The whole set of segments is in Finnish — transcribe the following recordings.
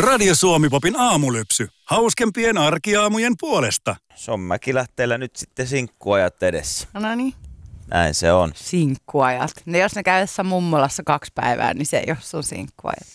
Radio Suomi-popin aamulypsy. Hauskempien arkiaamujen puolesta. Sommäkilähteellä nyt sitten sinkkuajat edessä. No niin. Näin se on. Sinkkuajat. No jos ne käy jossain mummolassa 2 päivää, niin se ei ole sun sinkkuajat.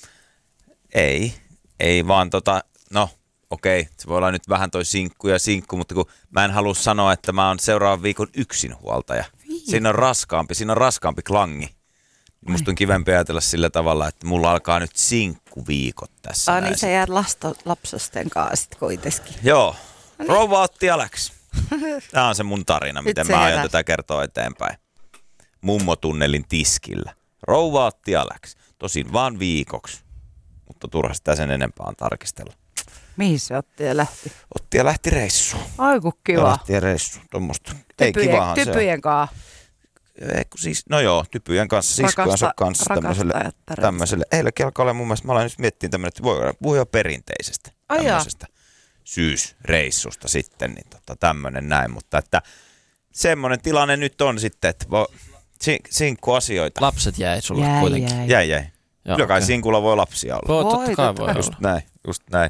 Ei vaan no okei, se voi olla nyt vähän toi sinkku, mutta kun mä en halua sanoa, että mä oon seuraavan viikon yksinhuoltaja. Siinä on raskaampi klangi. Musta on kivempi ajatella sillä tavalla, että mulla alkaa nyt sinkkuviikot tässä. Niin sä jäät lapsosten kanssa sit kuitenkin. Joo. Rouva otti Alex. Tämä on se mun tarina, miten mä aion tätä kertoa eteenpäin. Mummotunnelin tiskillä. Rouva otti Alex. Tosin vaan viikoksi. Mutta turha sitä sen enempää on tarkistella. Mihin se otti ja lähti? Otti ja lähti reissuun. Ai kun kiva. Lähti reissuun. Tuommoista. Ei kivahan se on. Typyjen kanssa. Siis, no joo, typyjen kanssa, siskojensa kanssa tämmöiselle. Eilenkin alkaa olla mun mielestä, mä aloin nyt miettimään tämmöinen, että voi olla perinteisestä tämmöisestä syysreissusta sitten, niin tämmöinen näin. Mutta että semmoinen tilanne nyt on sitten, että sinkkuasioita. Lapset jäi sulle kuitenkin. Jäi. Kyllä kai sinkulla voi lapsia olla. Totta kai voi olla. Just näin.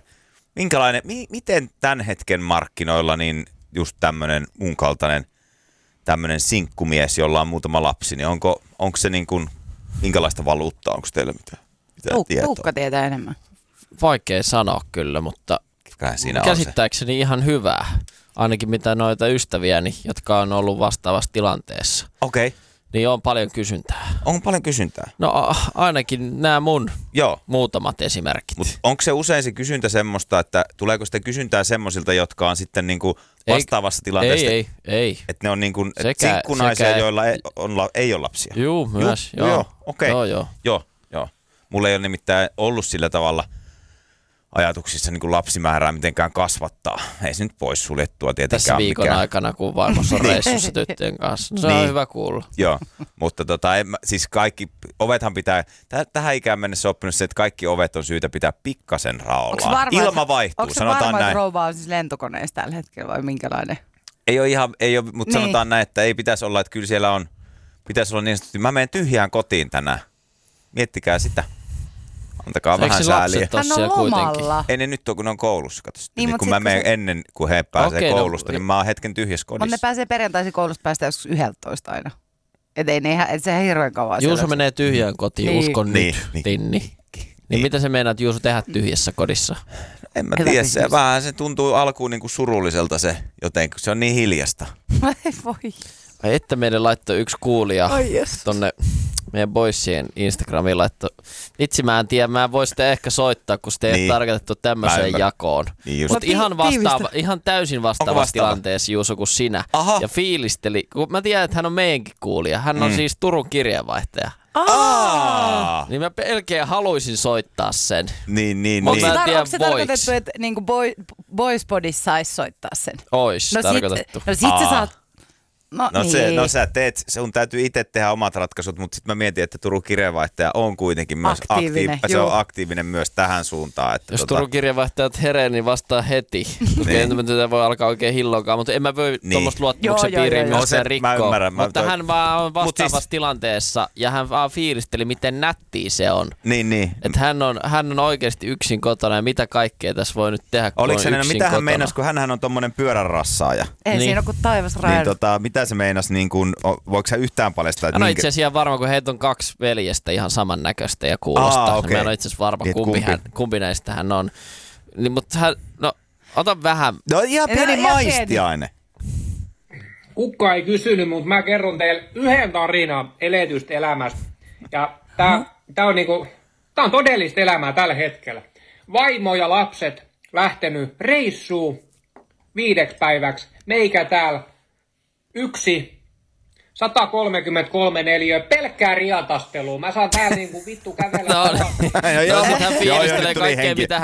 Miten tämän hetken markkinoilla niin just tämmöinen mun kaltainen tämmöinen sinkkumies, jolla on muutama lapsi, niin onko se niin kuin, minkälaista valuuttaa, onko teillä mitään tietoa? Tuukka tietää enemmän. Vaikea sanoa kyllä, mutta käsittääkseni ihan hyvää. Ainakin mitä noita ystäviäni, jotka on ollut vastaavassa tilanteessa. Okei. Niin on paljon kysyntää. On paljon kysyntää? No ainakin nämä mun muutamat esimerkit. Mut onko se usein se kysyntä semmoista, että tuleeko sitä kysyntää semmoisilta, jotka on sitten niinku vastaavassa tilanteessa? Ei. Että ne on niinku sinkkunaisia, joilla ei ole lapsia? Juu, myös. Joo. Okei. Joo. Mulla ei ole nimittäin ollut sillä tavalla ajatuksissa niin kuin lapsimäärää mitenkään kasvattaa. Ei se nyt pois suljettua tietenkään. Tässä viikon aikana, kun vaimossa on reissussa tyttöjen kanssa. Se on hyvä kuulla. Joo, mutta siis kaikki ovethan pitää, tähän ikään mennessä oppinut se, että kaikki ovet on syytä pitää pikkasen raollaan. Ilma vaihtuu, sanotaan näin. Onko se varma, että rouva on siis lentokoneessa tällä hetkellä vai minkälainen? Ei ole, mutta sanotaan näin, että ei pitäisi olla, että kyllä siellä pitäisi olla niin sanotusti, mä menen tyhjään kotiin tänään. Miettikää sitä. Antakaa vähän sääliä. Hän on lomalla. Ei ne nyt ole, kun ne on koulussa. Niin kun mä menen ennen, kuin he pääsee koulusta, niin mä oon hetken tyhjässä kodissa. Mutta ne pääsee perjantaisin koulusta päästä joskus 11 aina. Et se ihan hirveän kauan. Juuso menee tyhjään kotiin, uskon nyt. Tinni. Niin mitä se meinaat Juuso tehdä tyhjässä kodissa? En mä tiedä, se tuntuu alkuun niinku surulliselta se jotenkin, se on niin hiljasta. Ei voi. Ai että meidän laittoi yksi kuulija tonne meidän boissien Instagramiin laittoi. Itse mä en tiedä, mä voin sitä ehkä soittaa, kun sitä ei ole tarkoitettu tämmöiseen jakoon. Niin mutta ihan täysin vastaavassa tilanteessa Juuso kuin sinä. Aha. Ja fiilisteli, kun mä tiedän, että hän on meidänkin kuulija. Hän on siis Turun kirjeenvaihtaja. Niin mä pelkeä haluaisin soittaa sen. Niin. Onko se tarkoitettu, että niinku Boyspodissa saisi soittaa sen? Ois tarkoitettu. No sit sä saat. No sä teet, sun täytyy itse tehdä omat ratkaisut, mutta sitten mä mietin, että Turun kirjeenvaihtaja on kuitenkin myös se on aktiivinen myös tähän suuntaan. Että jos Turun kirjeenvaihtajat heree, niin vastaa heti. Tätä voi alkaa oikein hillokaa, mutta en mä voi tuommoista luottamuksen piiriin myöskään rikkoa. Mutta hän vaan on vastaavassa tilanteessa ja hän vaan fiilisteli, miten nättiä se on. Niin. Että hän on oikeasti yksin kotona ja mitä kaikkea tässä voi nyt tehdä, kun oliko on yksin mitä hän kotona. meinasi, kun hänhän on tommonen pyöränrassaaja? Ei siinä ole kuin taivas rajan. Niin mitä se meinasi, niin kuin, voiko sä yhtään paljastaa? Hän on itse asiassa varma, kun heitä on 2 veljestä ihan samannäköistä ja kuulostaa. Okay. Mä en ole itse asiassa varma, kumpi näistä hän on. Niin, mutta ota vähän. No ihan pieni maistiaine. Kukka ei kysynyt, mutta mä kerron teille yhden tarinan eletystä elämästä. Ja tää on todellista elämää tällä hetkellä. Vaimo ja lapset lähtenyt reissuun 5 päiväksi. Meikä täällä 133 neliöä, pelkkää riatastelua. Mä saan täällä niinku vittu kävellä. Joo, mutta hän fiilistelee kaikkea, mitä